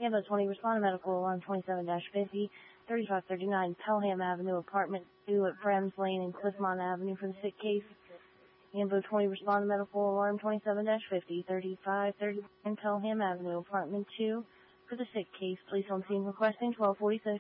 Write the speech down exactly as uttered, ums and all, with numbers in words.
Ambulance twenty, respond to medical alarm twenty-seven dash fifty, thirty-five thirty-nine Pelham Avenue, apartment two at Brems Lane and Cliffmont Avenue for the sick case. Ambulance twenty, respond to medical alarm twenty-seven dash fifty, thirty-five thirty-nine Pelham Avenue, apartment two for the sick case. Police on scene requesting twelve forty-six.